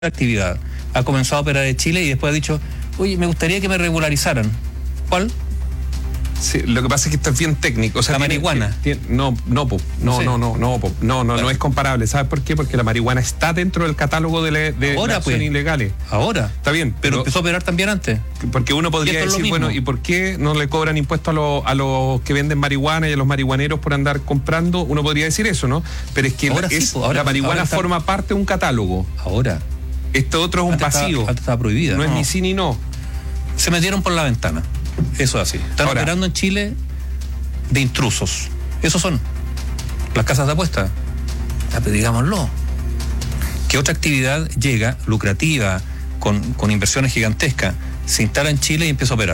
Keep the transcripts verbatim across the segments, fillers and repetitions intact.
actividad. Ha comenzado a operar en Chile y después ha dicho, oye, me gustaría que me regularizaran. ¿Cuál? Sí, lo que pasa es que esto es bien técnico. O sea, la tiene, marihuana. Tiene, no, no, po, no, sí. no, no, no, po, no, no, claro. no es comparable. ¿Sabes por qué? Porque la marihuana está dentro del catálogo de, le, de Ahora, acciones pues, ilegales. Ahora. Está bien. Pero, pero empezó a operar también antes. Porque uno podría decir, bueno, ¿y por qué no le cobran impuestos a los, a los que venden marihuana y a los marihuaneros por andar comprando? Uno podría decir eso, ¿no? Pero es que ahora la, es, sí, pues, ahora, la marihuana ahora está... forma parte de un catálogo. Ahora. Esto otro es un antes vacío. Estaba, antes estaba prohibida. No, No es ni sí ni no. Se metieron por la ventana. Eso es así. Están ahora, operando en Chile de intrusos. Esos son las casas de apuestas. Ya, pero digámoslo. ¿Qué otra actividad llega lucrativa con, con inversiones gigantescas, se instala en Chile y empieza a operar?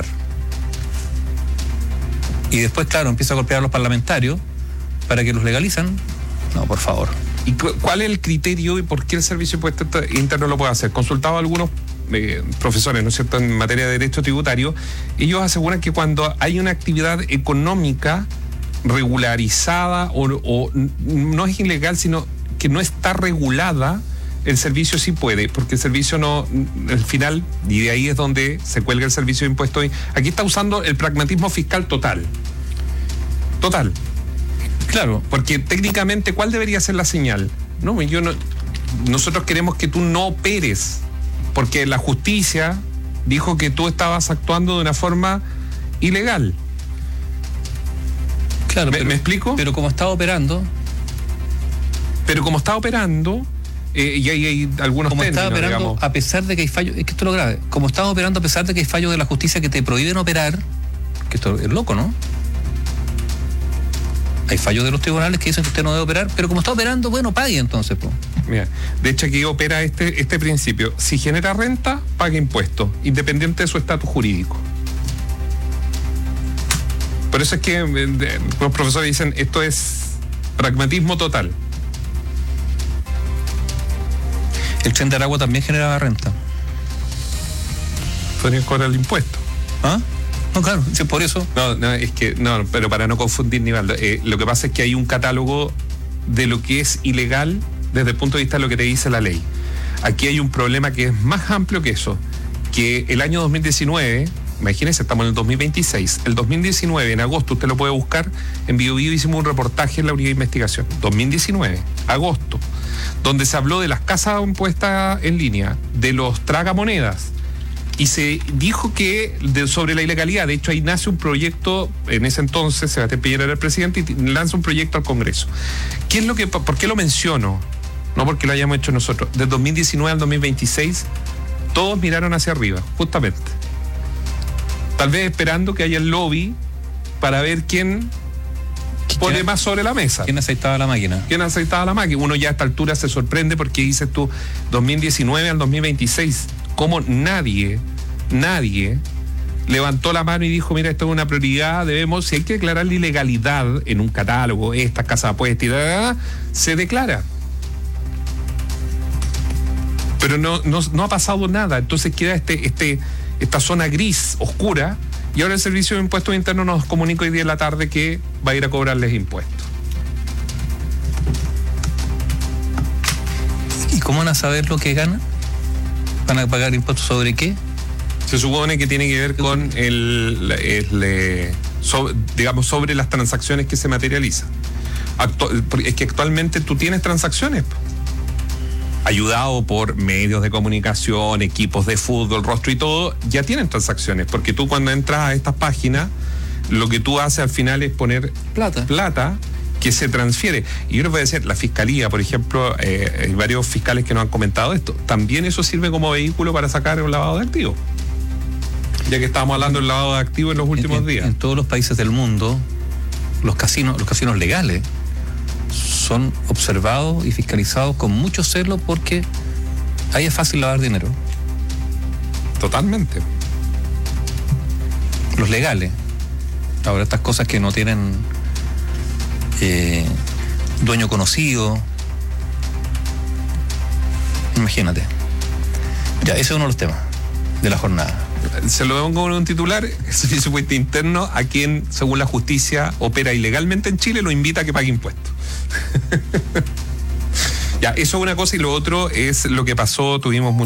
Y después, claro, empieza a golpear a los parlamentarios para que los legalizan. No, por favor. ¿Y cu cuál es el criterio y por qué el Servicio de Impuestos Internos lo puede hacer? Consultado a algunos eh, profesores, ¿no es cierto?, en materia de derecho tributario, ellos aseguran que cuando hay una actividad económica regularizada o, o no es ilegal, sino que no está regulada, el servicio sí puede, porque el servicio no, al final, y de ahí es donde se cuelga el Servicio de Impuestos. Aquí está usando el pragmatismo fiscal total. Total. Claro, porque técnicamente, ¿cuál debería ser la señal? No, yo no, nosotros queremos que tú no operes, porque la justicia dijo que tú estabas actuando de una forma ilegal. Claro, ¿Me, pero, ¿me explico? Pero como estaba operando... Pero como está operando, eh, y hay, hay algunos como términos, estaba operando, digamos. A pesar de que hay fallos, es que esto es lo grave, como estaba operando a pesar de que hay fallos de la justicia que te prohíben operar, que esto es loco, ¿no? Hay fallos de los tribunales que dicen que usted no debe operar, pero como está operando, bueno, pague entonces, pues. Mira, de hecho aquí opera este, este principio. Si genera renta, paga impuestos, independiente de su estatus jurídico. Por eso es que eh, los profesores dicen, esto es pragmatismo total. El Tren de Aragua también generaba renta. Podrían cobrar el impuesto. ¿Ah? No, claro, sí, por eso. No, no, es que, no, pero para no confundir, Nivaldo, eh, lo que pasa es que hay un catálogo de lo que es ilegal desde el punto de vista de lo que te dice la ley. Aquí hay un problema que es más amplio que eso, que el año dos mil diecinueve, imagínense, estamos en el dos mil veintiséis, el dos mil diecinueve, en agosto, usted lo puede buscar, en Bio Bio hicimos un reportaje en la unidad de investigación, dos mil diecinueve, agosto, donde se habló de las casas impuestas en línea, de los tragamonedas, y se dijo que de, sobre la ilegalidad. De hecho, ahí nace un proyecto, en ese entonces Sebastián Piñera era el presidente, y lanza un proyecto al Congreso. ¿Qué es lo que, por qué lo menciono? No porque lo hayamos hecho nosotros. Del dos mil diecinueve al dos mil veintiséis, todos miraron hacia arriba, justamente. Tal vez esperando que haya el lobby para ver quién pone más sobre la mesa. ¿Quién aceitaba la máquina? ¿Quién aceitaba la máquina? Uno ya a esta altura se sorprende porque dices tú, dos mil diecinueve al dos mil veintiséis, como nadie, nadie levantó la mano y dijo, mira, esto es una prioridad, debemos, si hay que declarar la ilegalidad en un catálogo, esta casa de apuestas y da, da, da, se declara. Pero no, no, no ha pasado nada, entonces queda este, este, esta zona gris, oscura, y ahora el Servicio de Impuestos Internos nos comunica hoy día en la tarde que va a ir a cobrarles impuestos. ¿Y cómo van a saber lo que ganan? ¿Van a pagar impuestos sobre qué? Se supone que tiene que ver con el, el, el so, digamos, sobre las transacciones que se materializan. Actu es que actualmente tú tienes transacciones, ayudado por medios de comunicación, equipos de fútbol, rostro y todo, ya tienen transacciones, porque tú cuando entras a estas páginas, lo que tú haces al final es poner plata, plata que se transfiere. Y yo les voy a decir, la fiscalía, por ejemplo, eh, hay varios fiscales que nos han comentado esto, también eso sirve como vehículo para sacar un lavado de activos. Ya que estábamos hablando del lavado de activos en los últimos en, días. En todos los países del mundo, los casinos, los casinos legales son observados y fiscalizados con mucho celo porque ahí es fácil lavar dinero. Totalmente. Los legales. Ahora estas cosas que no tienen eh, dueño conocido. Imagínate. Ya, ese es uno de los temas de la jornada. Se lo pongo con un titular, el Servicio de Impuestos Internos, a quien, según la justicia, opera ilegalmente en Chile, lo invita a que pague impuestos. Ya, eso es una cosa y lo otro es lo que pasó, tuvimos